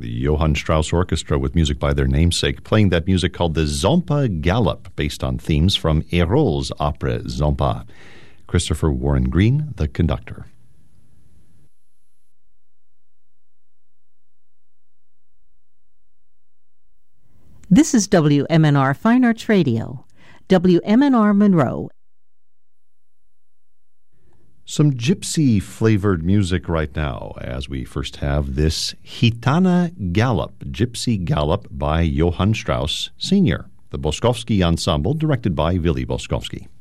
The Johann Strauss Orchestra with music by their namesake, playing that music called the Zampa Galop, based on themes from Hérold's opera Zampa. Christopher Warren Green, the conductor. This is WMNR Fine Arts Radio, WMNR Monroe. Some gypsy-flavored music right now, as we first have this Gitana Galop, Gypsy Galop by Johann Strauss Sr., the Boskovsky Ensemble, directed by Willy Boskovsky.